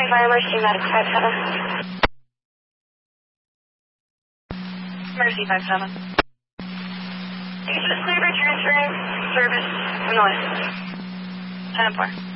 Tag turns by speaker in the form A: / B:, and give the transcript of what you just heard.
A: Fire Emergency Medical 57. Emergency 57. Is this Cleaver transferring service from noise? 10-4.